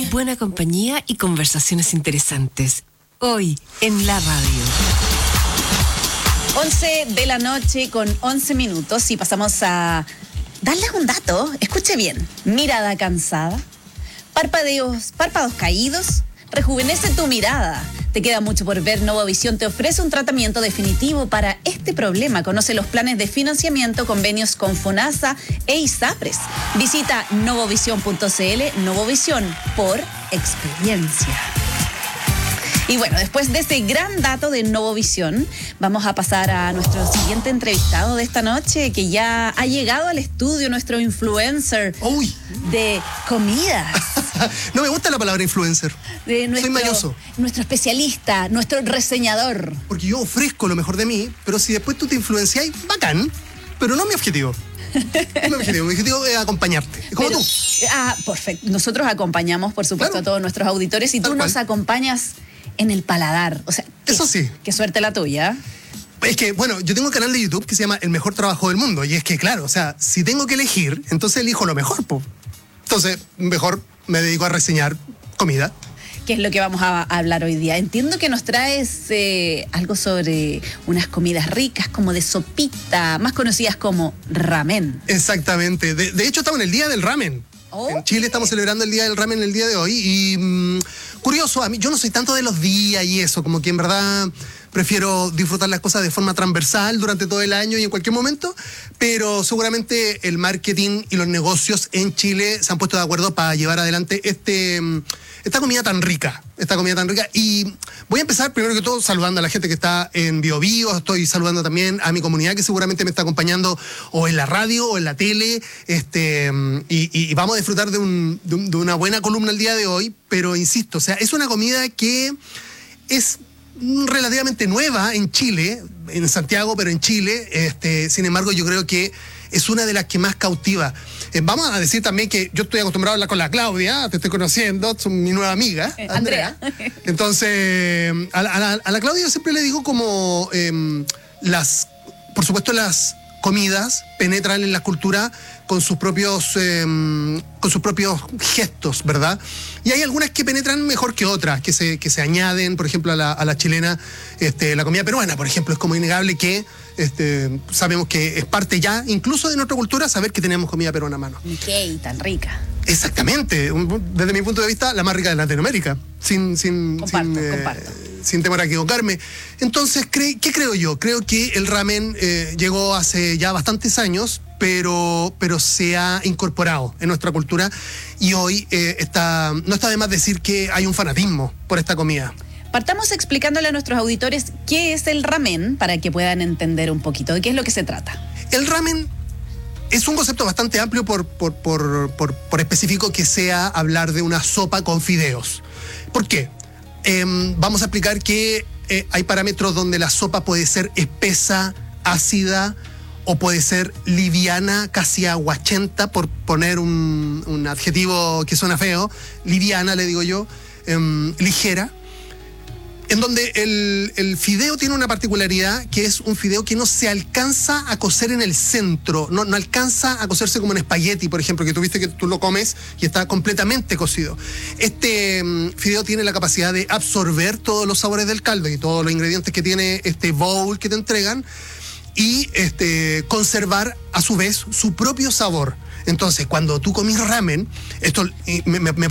buena compañía y conversaciones interesantes. Hoy en la radio. 11 de la noche con 11 minutos y pasamos a darles un dato. Escuche bien. Mirada cansada, párpados caídos, rejuvenece tu mirada. Te queda mucho por ver. Novovisión te ofrece un tratamiento definitivo para este problema. Conoce los planes de financiamiento, convenios con FONASA e ISAPRES. Visita novovisión.cl. Novovisión por experiencia. Y bueno, después de este gran dato de Novovisión, vamos a pasar a nuestro siguiente entrevistado de esta noche, que ya ha llegado al estudio, nuestro influencer de comidas. No me gusta la palabra influencer. Soy mañoso. Nuestro especialista, nuestro reseñador. Porque yo ofrezco lo mejor de mí, pero si después tú te influencias, bacán, pero no mi objetivo. Mi objetivo es acompañarte. Es como tú. Perfecto. Nosotros acompañamos, por supuesto, claro, a todos nuestros auditores y tú nos acompañas en el paladar. O sea, eso sí. Qué suerte la tuya. Es que, bueno, yo tengo un canal de YouTube que se llama El Mejor Trabajo del Mundo. Y es que, claro, o sea, si tengo que elegir, entonces elijo lo mejor, po. Entonces, mejor me dedico a reseñar comida. ¿Qué es lo que vamos a hablar hoy día? Entiendo que nos traes algo sobre unas comidas ricas, como de sopita, más conocidas como ramen. Exactamente. De hecho, estamos en el Día del Ramen. En Chile estamos celebrando el Día del Ramen el día de hoy. Y curioso, a mí yo no soy tanto de los días y eso, como que en verdad prefiero disfrutar las cosas de forma transversal durante todo el año y en cualquier momento, pero seguramente el marketing y los negocios en Chile se han puesto de acuerdo para llevar adelante esta comida tan rica. Y voy a empezar primero que todo saludando a la gente que está en BioBio. Estoy saludando también a mi comunidad que seguramente me está acompañando o en la radio o en la tele. Y vamos a disfrutar de una buena columna el día de hoy, pero insisto, o sea, es una comida que es relativamente nueva en Chile, en Santiago, pero en Chile. Sin embargo, yo creo que es una de las que más cautiva. Vamos a decir también que yo estoy acostumbrado a hablar con la Claudia, te estoy conociendo, es mi nueva amiga, Andrea. Entonces, a la Claudia yo siempre le digo como por supuesto las comidas penetran en la cultura con sus propios gestos, ¿verdad? Y hay algunas que penetran mejor que otras, que se añaden, por ejemplo, a la chilena, la comida peruana, por ejemplo, es como innegable que sabemos que es parte ya, incluso de nuestra cultura, saber que tenemos comida peruana a mano. ¿Qué? Tan rica. Exactamente, desde mi punto de vista, la más rica de Latinoamérica, Comparto. Sin temor a equivocarme. Entonces, ¿qué creo yo? Creo que el ramen llegó hace ya bastantes años, pero se ha incorporado en nuestra cultura y hoy no está de más decir que hay un fanatismo por esta comida. Partamos explicándole a nuestros auditores qué es el ramen para que puedan entender un poquito de qué es lo que se trata. El ramen es un concepto bastante amplio por específico que sea hablar de una sopa con fideos. ¿Por qué? Vamos a explicar que hay parámetros donde la sopa puede ser espesa, ácida o puede ser liviana, casi aguachenta, por poner un adjetivo que suena feo. Liviana, le digo yo, ligera. En donde el fideo tiene una particularidad, que es un fideo que no se alcanza a cocer en el centro, no alcanza a cocerse como en espagueti, por ejemplo, que tú viste que tú lo comes y está completamente cocido. Este fideo tiene la capacidad de absorber todos los sabores del caldo y todos los ingredientes que tiene este bowl que te entregan y conservar a su vez su propio sabor. Entonces, cuando tú comís ramen, esto me